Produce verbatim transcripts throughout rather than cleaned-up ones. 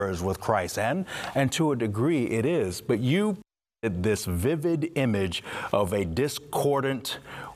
with Christ, and and to a degree it is, but you this vivid image of a discordant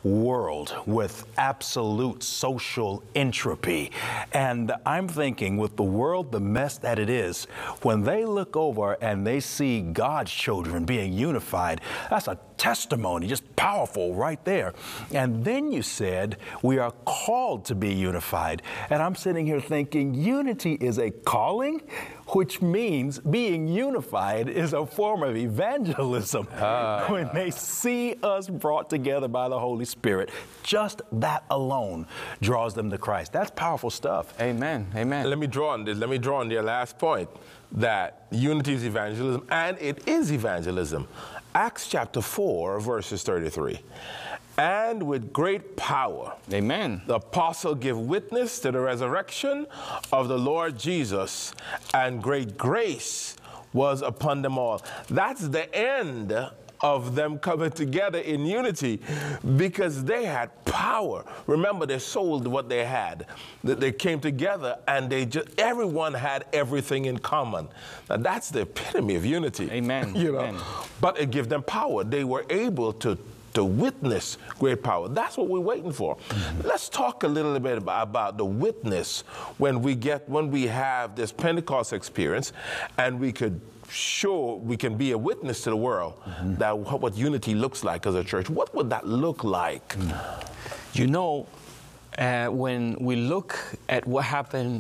world with absolute social entropy. And I'm thinking, with the world, the mess that it is, when they look over and they see God's children being unified, that's a testimony, just powerful right there. And then you said we are called to be unified. And I'm sitting here thinking unity is a calling, which means being unified is a form of evangelism. Uh. When they see us brought together by the Holy Spirit, just that alone draws them to Christ. That's powerful stuff. Amen. Amen. Let me draw on this. Let me draw on your last point, that unity is evangelism, and it is evangelism. Acts chapter four, verses thirty-three. And with great power, amen, the apostle give witness to the resurrection of the Lord Jesus, and great grace was upon them all. That's the end of them coming together in unity, because they had power. Remember, they sold what they had. They came together and they just, everyone had everything in common. Now that's the epitome of unity. Amen. You know, Amen. But it gave them power. They were able to to witness great power. That's what we're waiting for. Mm-hmm. Let's talk a little bit about, about the witness when we get, when we have this Pentecost experience, and we could show, we can be a witness to the world, mm-hmm, that what, what unity looks like as a church. What would that look like? Mm-hmm. You know, uh, when we look at what happened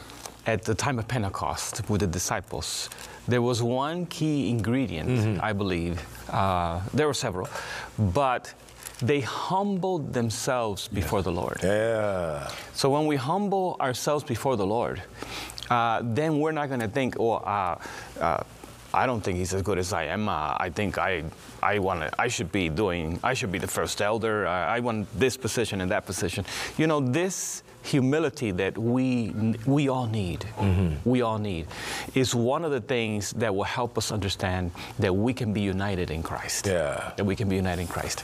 at the time of Pentecost with the disciples, there was one key ingredient, mm-hmm, I believe. Uh, there were several, but they humbled themselves before, yeah, the Lord. Yeah. So when we humble ourselves before the Lord, uh, then we're not going to think, oh, uh, uh, I don't think he's as good as I am. Uh, I think I, I want to. I should be doing. I should be the first elder. Uh, I want this position and that position. You know, this humility that we we all need, mm-hmm, we all need, is one of the things that will help us understand that we can be united in Christ. Yeah. That we can be united in Christ.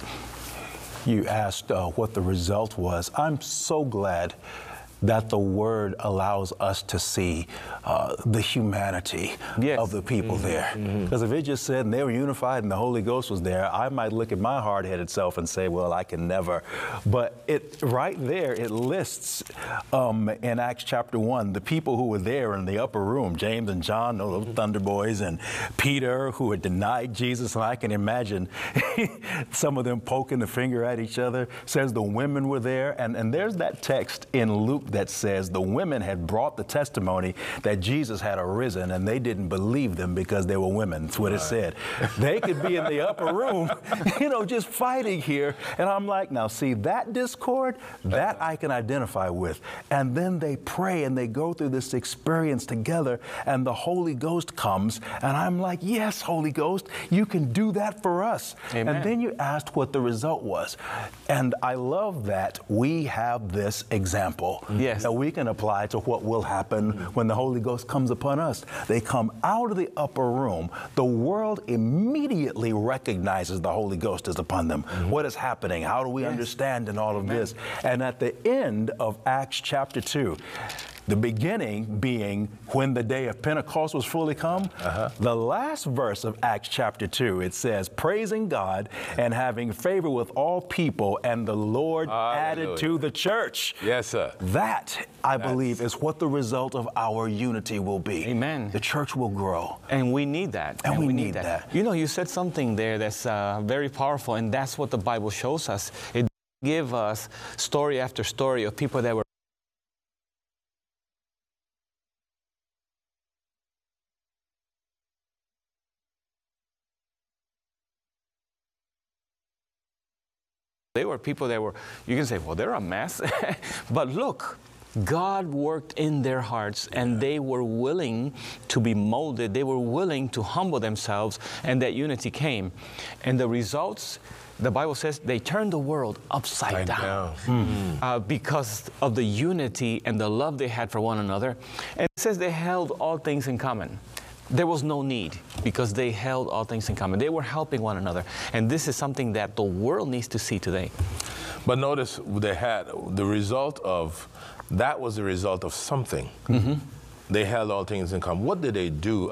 You asked uh, what the result was. I'm so glad that the Word allows us to see uh, the humanity, yes, of the people, mm-hmm, there. Because, mm-hmm, if it just said and they were unified and the Holy Ghost was there, I might look at my hard-headed self and say, well, I can never. But it right there, it lists um, in Acts chapter one, the people who were there in the upper room, James and John, those Thunder Boys, and Peter, who had denied Jesus. And I can imagine some of them poking the finger at each other. Says the women were there. And, and there's that text in Luke that says the women had brought the testimony that Jesus had arisen, and they didn't believe them because they were women. That's what, right, it said. They could be in the upper room, you know, just fighting here. And I'm like, now see, that discord, that I can identify with. And then they pray and they go through this experience together, and the Holy Ghost comes, and I'm like, yes, Holy Ghost, you can do that for us. Amen. And then you asked what the result was. And I love that we have this example. Yes. That we can apply to what will happen when the Holy Ghost comes upon us. They come out of the upper room. The world immediately recognizes the Holy Ghost is upon them. Mm-hmm. What is happening? How do we, yes, understand in all of, amen, this? And at the end of Acts chapter two, the beginning being when the day of Pentecost was fully come. Uh-huh. The last verse of Acts chapter two, it says, praising God and having favor with all people, and the Lord Hallelujah. Added to the church. Yes, sir. That, I That's... believe, is what the result of our unity will be. Amen. The church will grow. And we need that. And, and we, we need, need that. that. You know, you said something there that's uh, very powerful, and that's what the Bible shows us. It gives us story after story of people that were They were people that were, you can say, well, they're a mess. But look, God worked in their hearts, and they were willing to be molded. They were willing to humble themselves, and that unity came. And the results, the Bible says, they turned the world upside down, down. Mm-hmm. uh, because of the unity and the love they had for one another. And it says they held all things in common. There was no need, because they held all things in common. They were helping one another. And this is something that the world needs to see today. But notice they had the result of, that was the result of something. Mm-hmm. They held all things in common. What did they do?